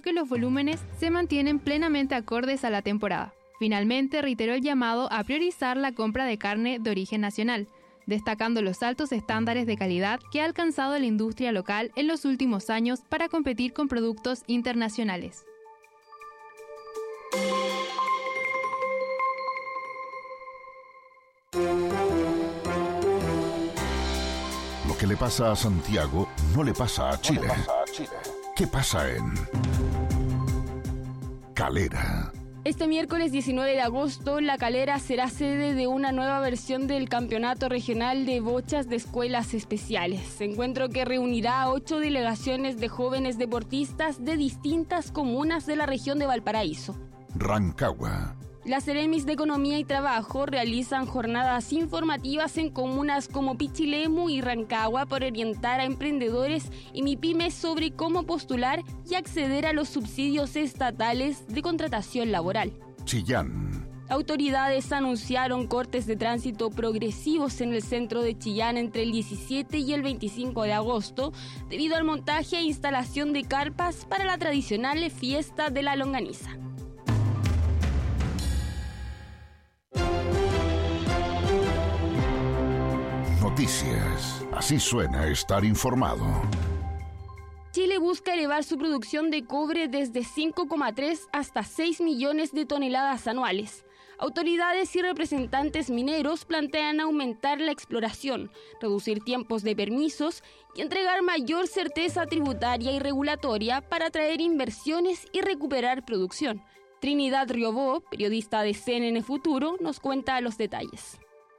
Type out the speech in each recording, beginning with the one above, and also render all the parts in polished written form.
que los volúmenes se mantienen plenamente acordes a la temporada. Finalmente, reiteró el llamado a priorizar la compra de carne de origen nacional, destacando los altos estándares de calidad que ha alcanzado la industria local en los últimos años para competir con productos internacionales. Lo que le pasa a Santiago no le pasa a Chile. ¿Qué pasa en Calera? Este miércoles 19 de agosto, La Calera será sede de una nueva versión del Campeonato Regional de Bochas de Escuelas Especiales. Encuentro que reunirá a 8 delegaciones de jóvenes deportistas de distintas comunas de la región de Valparaíso. Rancagua. Las Seremis de Economía y Trabajo realizan jornadas informativas en comunas como Pichilemu y Rancagua para orientar a emprendedores y MIPYMES sobre cómo postular y acceder a los subsidios estatales de contratación laboral. Chillán. Autoridades anunciaron cortes de tránsito progresivos en el centro de Chillán entre el 17 y el 25 de agosto debido al montaje e instalación de carpas para la tradicional fiesta de la longaniza. Noticias. Así suena estar informado. Chile busca elevar su producción de cobre desde 5,3 hasta 6 millones de toneladas anuales. Autoridades y representantes mineros plantean aumentar la exploración, reducir tiempos de permisos y entregar mayor certeza tributaria y regulatoria para atraer inversiones y recuperar producción. Trinidad Riobó, periodista de CNN Futuro, nos cuenta los detalles.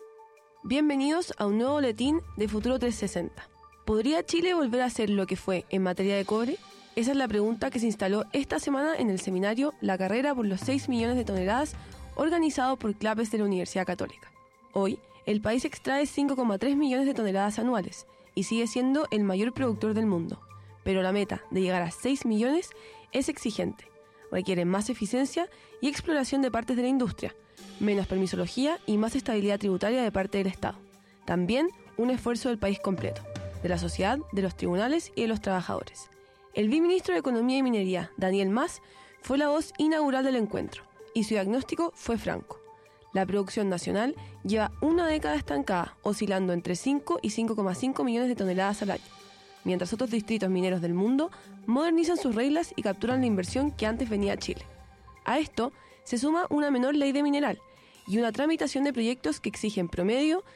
Bienvenidos a un nuevo boletín de Futuro 360. ¿Podría Chile volver a ser lo que fue en materia de cobre? Esa es la pregunta que se instaló esta semana en el seminario La Carrera por los 6 millones de toneladas organizado por CLAPES de la Universidad Católica. Hoy, el país extrae 5,3 millones de toneladas anuales y sigue siendo el mayor productor del mundo. Pero la meta de llegar a 6 millones es exigente. Requiere más eficiencia y exploración de partes de la industria, menos permisología y más estabilidad tributaria de parte del Estado. También un esfuerzo del país completo, de la sociedad, de los tribunales y de los trabajadores. El viceministro de Economía y Minería, Daniel Mas, fue la voz inaugural del encuentro y su diagnóstico fue franco. La producción nacional lleva una década estancada, oscilando entre 5 y 5,5 millones de toneladas al año, mientras otros distritos mineros del mundo modernizan sus reglas y capturan la inversión que antes venía a Chile. A esto se suma una menor ley de mineral y una tramitación de proyectos que exigen promedio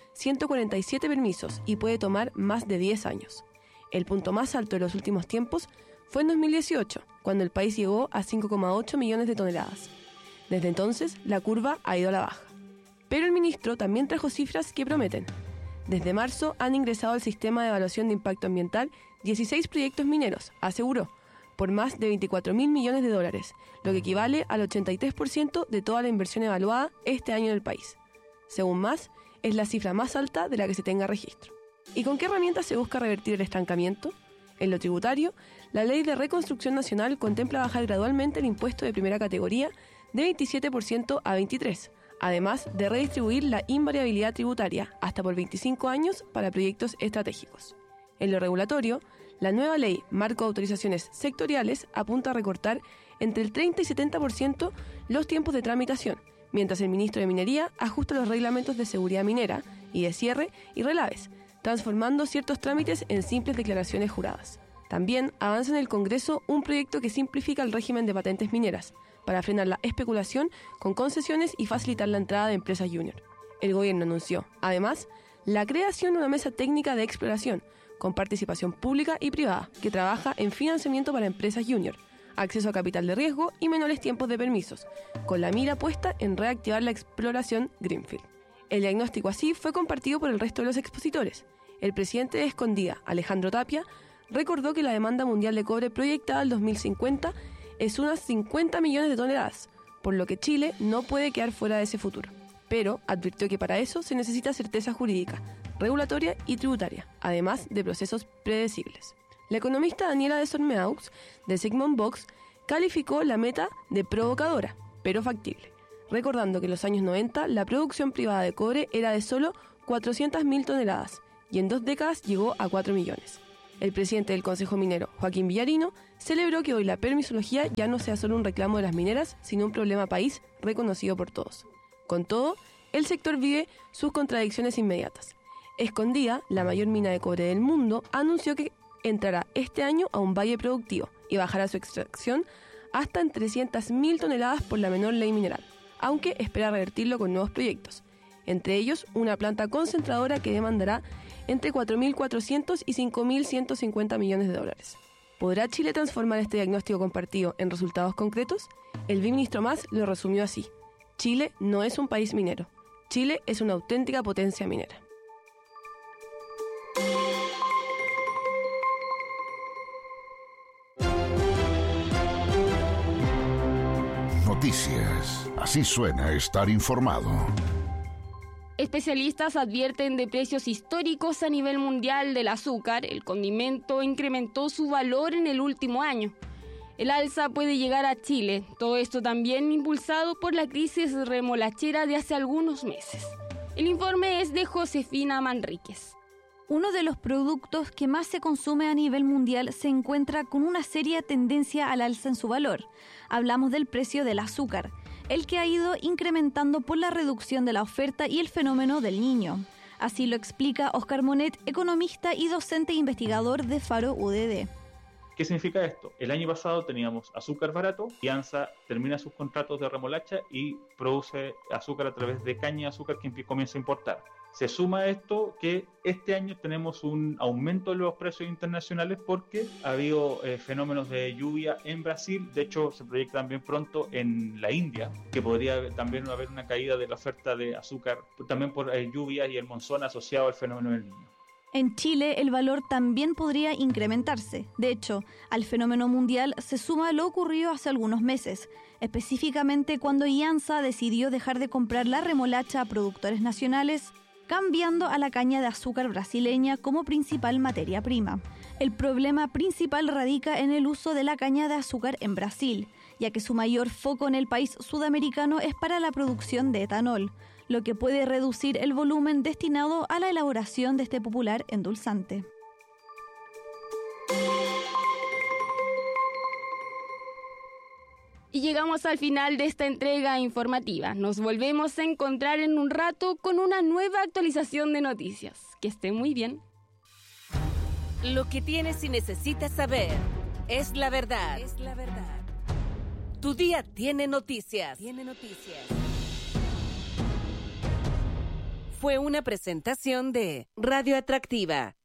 147 permisos y puede tomar más de 10 años. El punto más alto de los últimos tiempos fue en 2018, cuando el país llegó a 5,8 millones de toneladas. Desde entonces, la curva ha ido a la baja. Pero el ministro también trajo cifras que prometen. Desde marzo han ingresado al sistema de evaluación de impacto ambiental 16 proyectos mineros, aseguró, por más de 24.000 millones de dólares, lo que equivale al 83% de toda la inversión evaluada este año en el país. Según Mas, es la cifra más alta de la que se tenga registro. ¿Y con qué herramientas se busca revertir el estancamiento? En lo tributario, la Ley de Reconstrucción Nacional contempla bajar gradualmente el impuesto de primera categoría de 27% a 23%, además de redistribuir la invariabilidad tributaria hasta por 25 años para proyectos estratégicos. En lo regulatorio, la nueva ley Marco de Autorizaciones Sectoriales apunta a recortar entre el 30 y 70% los tiempos de tramitación, mientras el ministro de Minería ajusta los reglamentos de seguridad minera y de cierre y relaves, transformando ciertos trámites en simples declaraciones juradas. También avanza en el Congreso un proyecto que simplifica el régimen de patentes mineras para frenar la especulación con concesiones y facilitar la entrada de empresas junior. El gobierno anunció, además, la creación de una mesa técnica de exploración con participación pública y privada que trabaja en financiamiento para empresas junior, acceso a capital de riesgo y menores tiempos de permisos, con la mira puesta en reactivar la exploración Greenfield. El diagnóstico así fue compartido por el resto de los expositores. El presidente de Escondida, Alejandro Tapia, recordó que la demanda mundial de cobre proyectada al 2050 es unas 50 millones de toneladas, por lo que Chile no puede quedar fuera de ese futuro. Pero advirtió que para eso se necesita certeza jurídica, regulatoria y tributaria, además de procesos predecibles. La economista Daniela de Sormeaux, de Sigmund Box, calificó la meta de provocadora, pero factible, recordando que en los años 90 la producción privada de cobre era de solo 400.000 toneladas y en 2 décadas llegó a 4 millones. El presidente del Consejo Minero, Joaquín Villarino, celebró que hoy la permisología ya no sea solo un reclamo de las mineras, sino un problema país reconocido por todos. Con todo, el sector vive sus contradicciones inmediatas. Escondida, la mayor mina de cobre del mundo, anunció que entrará este año a un valle productivo y bajará su extracción hasta en 300.000 toneladas por la menor ley mineral, aunque espera revertirlo con nuevos proyectos, entre ellos una planta concentradora que demandará entre 4.400 y 5.150 millones de dólares. ¿Podrá Chile transformar este diagnóstico compartido en resultados concretos? El viceministro Mas lo resumió así: Chile no es un país minero. Chile es una auténtica potencia minera. Noticias. Así suena estar informado. Especialistas advierten de precios históricos a nivel mundial del azúcar. El condimento incrementó su valor en el último año. El alza puede llegar a Chile. Todo esto también impulsado por la crisis remolachera de hace algunos meses. El informe es de Josefina Manríquez. Uno de los productos que más se consume a nivel mundial se encuentra con una seria tendencia al alza en su valor. Hablamos del precio del azúcar, el que ha ido incrementando por la reducción de la oferta y el fenómeno del Niño. Así lo explica Oscar Monet, economista y docente investigador de Faro UDD. ¿Qué significa esto? El año pasado teníamos azúcar barato y ANSA termina sus contratos de remolacha y produce azúcar a través de caña de azúcar que comienza a importar. Se suma a esto que este año tenemos un aumento de los precios internacionales porque ha habido fenómenos de lluvia en Brasil. De hecho, se proyecta también pronto en la India, que podría también haber una caída de la oferta de azúcar, también por lluvias y el monzón asociado al fenómeno del Niño. En Chile, el valor también podría incrementarse. De hecho, al fenómeno mundial se suma lo ocurrido hace algunos meses, específicamente cuando IANSA decidió dejar de comprar la remolacha a productores nacionales, cambiando a la caña de azúcar brasileña como principal materia prima. El problema principal radica en el uso de la caña de azúcar en Brasil, ya que su mayor foco en el país sudamericano es para la producción de etanol, lo que puede reducir el volumen destinado a la elaboración de este popular endulzante. Y llegamos al final de esta entrega informativa. Nos volvemos a encontrar en un rato con una nueva actualización de noticias. Que esté muy bien. Lo que tienes y necesitas saber es la verdad. Tu día tiene noticias. Fue una presentación de Radio Atractiva.